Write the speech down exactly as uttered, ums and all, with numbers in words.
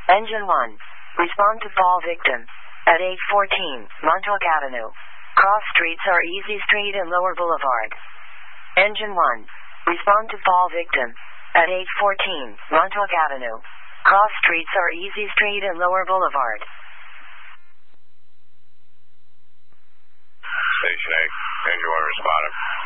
Engine one. Respond to fall victim. At eight fourteen, Montauk Avenue. Cross streets are Easy Street and Lower Boulevard. Engine one. Respond to fall victim. At eight fourteen, Montauk Avenue. Cross streets are Easy Street and Lower Boulevard. Station eight. Engine one responded.